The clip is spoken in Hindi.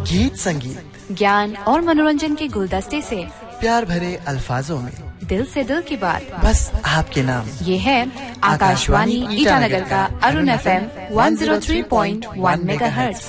गीत संगीत, ज्ञान और मनोरंजन के गुलदस्ते से प्यार भरे अल्फाजों में दिल से दिल की बात, बस आपके नाम। ये है आकाशवाणी ईटानगर का अरुण FM 103.1 मेगाहर्ट्ज।